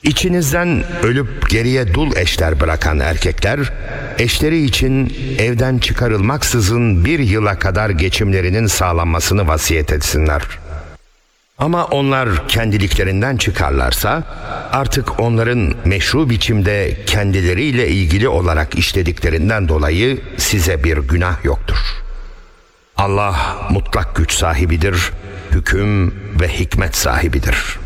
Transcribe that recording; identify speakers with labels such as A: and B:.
A: İçinizden ölüp geriye dul eşler bırakan erkekler, eşleri için evden çıkarılmaksızın 1 yıla kadar geçimlerinin sağlanmasını vasiyet etsinler. Ama onlar kendiliklerinden çıkarlarsa, artık onların meşru biçimde kendileriyle ilgili olarak işlediklerinden dolayı size bir günah yoktur. Allah mutlak güç sahibidir, hüküm ve hikmet sahibidir.